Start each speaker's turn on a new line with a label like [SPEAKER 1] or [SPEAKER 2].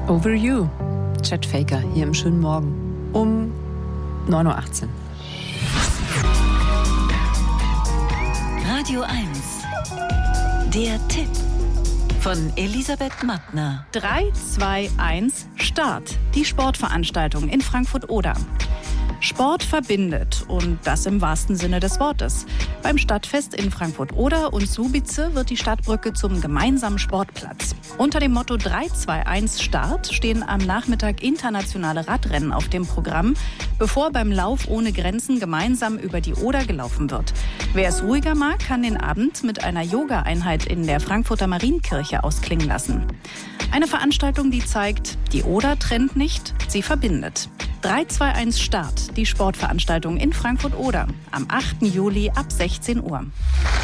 [SPEAKER 1] Over You, Chet Faker hier im schönen Morgen um 9.18 Uhr.
[SPEAKER 2] Radio 1, der Tipp von Elisabeth Mattner.
[SPEAKER 3] 3, 2, 1, Start. Die Sportveranstaltung in Frankfurt-Oder. Sport verbindet und das im wahrsten Sinne des Wortes. Beim Stadtfest in Frankfurt-Oder und Słubice wird die Stadtbrücke zum gemeinsamen Sportplatz. Unter dem Motto 3, 2, 1 Start stehen am Nachmittag internationale Radrennen auf dem Programm, bevor beim Lauf ohne Grenzen gemeinsam über die Oder gelaufen wird. Wer es ruhiger mag, kann den Abend mit einer Yoga-Einheit in der Frankfurter Marienkirche ausklingen lassen. Eine Veranstaltung, die zeigt, die Oder trennt nicht, sie verbindet. 3, 2, 1 Start, die Sportveranstaltung in Frankfurt-Oder am 8. Juli ab 16 Uhr.